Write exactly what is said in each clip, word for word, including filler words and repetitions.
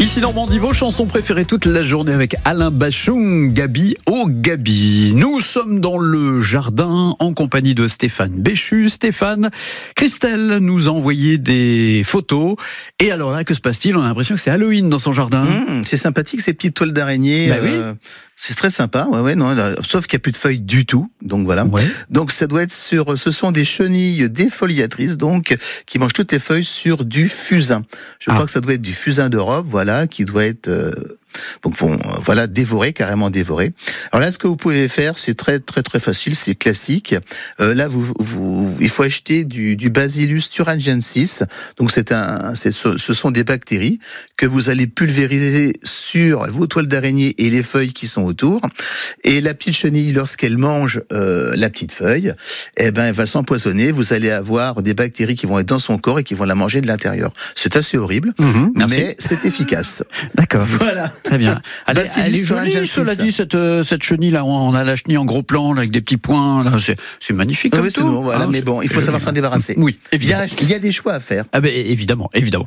Ici Normandie, vos chansons préférées toute la journée avec Alain Bachung, Gabi au Gabi. Nous sommes dans le jardin en compagnie de Stéphane Béchu. Stéphane, Christelle nous a envoyé des photos. Et alors là, que se passe-t-il? On a l'impression que c'est Halloween dans son jardin. Mmh, c'est sympathique ces petites toiles d'araignée. Bah euh, oui. C'est très sympa, ouais, ouais, non, là, sauf qu'il n'y a plus de feuilles du tout, donc voilà. Ouais. Donc ça doit être sur, ce sont des chenilles défoliatrices, donc qui mangent toutes les feuilles sur du fusain. Je Ah. crois que ça doit être du fusain d'Europe, voilà, qui doit être euh, donc bon, euh, voilà, dévoré, carrément dévoré. Alors là, ce que vous pouvez faire, c'est très très très facile, c'est classique. Euh, là, vous, vous, il faut acheter du, du Bacillus thuringiensis. Donc c'est un, c'est, ce sont des bactéries que vous allez pulvériser sur vos toiles d'araignée et les feuilles qui sont autour. Et la petite chenille, lorsqu'elle mange euh, la petite feuille, eh ben, elle va s'empoisonner. Vous allez avoir des bactéries qui vont être dans son corps et qui vont la manger de l'intérieur. C'est assez horrible, Mmh, mais c'est efficace. D'accord. Voilà. Très bien. Elle, est- Bacillus elle est jolie, thuringiensis. cela dit, cette, euh, cette chenille là. On a la chenille en gros plan là, avec des petits points. Là, c'est, c'est magnifique comme Oui, c'est tout. bon, voilà, Hein, mais c'est- bon, il faut savoir s'en débarrasser. Oui, Il y, a, évidemment. il y a des choix à faire. Ah ben évidemment, évidemment.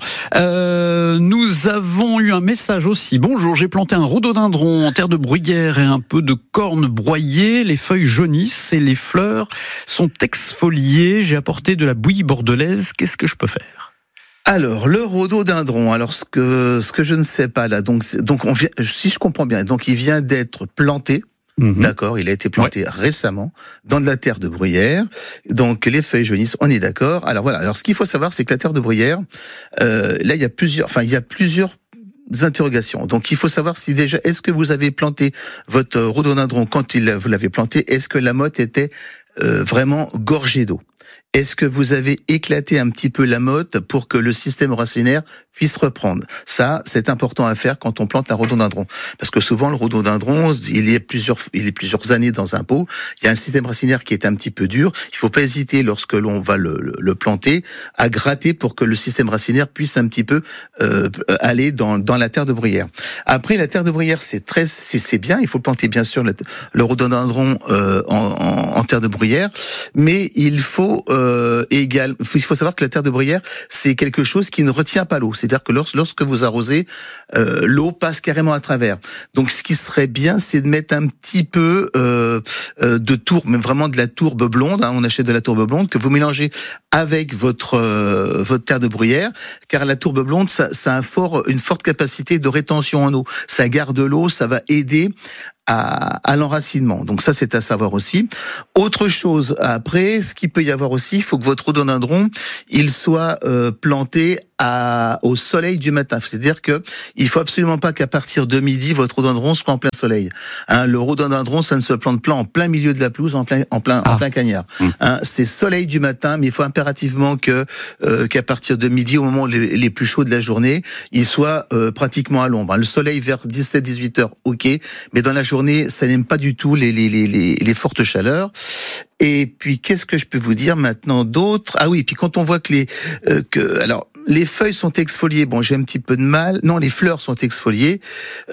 Euh, nous avons eu un message aussi. Bonjour, j'ai planté un rhododendron en terre de bruyère et un peu de corne broyée. Les feuilles jaunissent et les fleurs sont exfoliées. J'ai apporté de la bouillie bordelaise. Qu'est-ce que je peux faire? Alors, le rhododendron, alors ce que, ce que je ne sais pas là, donc, c'est- donc on vient, si je comprends bien, donc il vient d'être planté. Mhm. D'accord, il a été planté récemment dans de la terre de bruyère. Donc les feuilles jaunissent, on est d'accord. Alors voilà. Alors ce qu'il faut savoir, c'est que la terre de bruyère, euh, là il y a plusieurs, enfin il y a plusieurs interrogations. Donc il faut savoir si déjà, est-ce que vous avez planté votre rhododendron quand il, vous l'avez planté, est-ce que la motte était euh, vraiment gorgée d'eau? Est-ce que vous avez éclaté un petit peu la motte pour que le système racinaire puisse reprendre? Ça, c'est important à faire quand on plante un rhododendron. Parce que souvent, le rhododendron, il est plusieurs, il est plusieurs années dans un pot. Il y a un système racinaire qui est un petit peu dur. Il faut pas hésiter, lorsque l'on va le, le, le planter, à gratter pour que le système racinaire puisse un petit peu euh, aller dans, dans la terre de bruyère. Après, la terre de bruyère, c'est très, c'est, c'est bien. Il faut planter, bien sûr, le, le rhododendron euh, en, en, en terre de bruyère. Mais il faut euh, égal, il faut savoir que la terre de bruyère, c'est quelque chose qui ne retient pas l'eau. C'est-à-dire que lorsque, lorsque vous arrosez, euh, l'eau passe carrément à travers. Donc, ce qui serait bien, c'est de mettre un petit peu euh, euh, de tourbe, mais vraiment de la tourbe blonde. Hein, on achète de la tourbe blonde que vous mélangez avec votre euh, votre terre de bruyère, car la tourbe blonde, ça, ça a un fort, une forte capacité de rétention en eau. Ça garde l'eau, ça va aider à, à l'enracinement. Donc ça, c'est à savoir aussi. Autre chose, après, ce qu'il peut y avoir aussi, il faut que votre rhododendron, il soit euh, planté à, au soleil du matin. C'est-à-dire que il faut absolument pas qu'à partir de midi, votre rhododendron soit en plein soleil. Hein, le rhododendron, ça ne se plante pas en plein milieu de la pelouse, en plein, en plein, Ah. en plein cagnard. Mmh. Hein, c'est soleil du matin, mais il faut impérativement que euh, qu'à partir de midi, au moment les, les plus chauds de la journée, il soit euh, pratiquement à l'ombre. Hein, le soleil vers dix-sept à dix-huit heures, ok, mais dans la journée, ça n'aime pas du tout les, les, les, les, les fortes chaleurs. Et puis, qu'est-ce que je peux vous dire maintenant d'autre? Ah oui, puis quand on voit que les, euh, que, alors, les feuilles sont exfoliées. Bon, j'ai un petit peu de mal. Non, les fleurs sont exfoliées.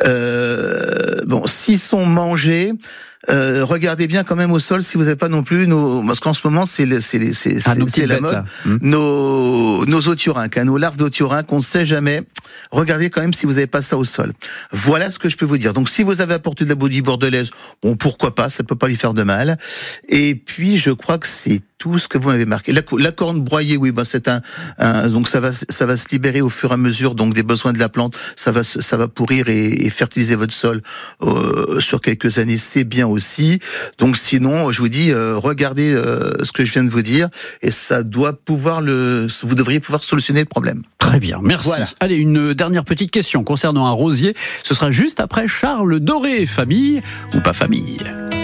Euh, bon, s'ils sont mangés, euh, regardez bien quand même au sol si vous n'avez pas non plus nos, parce qu'en ce moment c'est le, c'est les, c'est, Ah, c'est, nos c'est petites la bêtes, mode. là. Mmh. Nos, nos othiorinques, hein, nos larves d'othiorinques, on ne sait jamais. Regardez quand même si vous n'avez pas ça au sol. Voilà ce que je peux vous dire. Donc, si vous avez apporté de la bouillie bordelaise, bon, pourquoi pas, ça peut pas lui faire de mal. Et puis, je crois que c'est tout ce que vous m'avez marqué. La, la corne broyée, oui, ben c'est un, un, donc ça va, ça va se libérer au fur et à mesure, donc des besoins de la plante. Ça va, ça va pourrir et, et fertiliser votre sol euh, sur quelques années. C'est bien aussi. Donc, sinon, je vous dis, euh, regardez euh, ce que je viens de vous dire, et ça doit pouvoir le, vous devriez pouvoir solutionner le problème. Très bien, merci. Voilà. Allez, une dernière petite question concernant un rosier. Ce sera juste après Charles Doré. Famille ou pas famille?